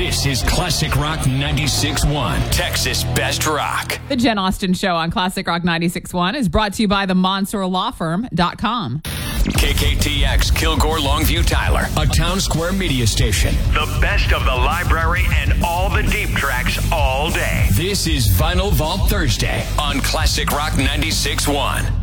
This is Classic Rock 96.1, Texas Best Rock. The Jen Austen Show on Classic Rock 96.1 is brought to you by the MonsourLawFirm.com. KKTX, Kilgore, Longview, Tyler, a Town Square media station. The best of the library and all the deep tracks all day. This is Vinyl Vault Thursday on Classic Rock 96.1.